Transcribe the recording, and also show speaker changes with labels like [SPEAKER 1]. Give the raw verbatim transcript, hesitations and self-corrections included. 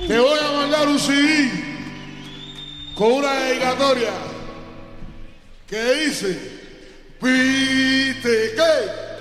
[SPEAKER 1] Te voy a mandar un C D con una dedicatoria que dice: ¿viste qué?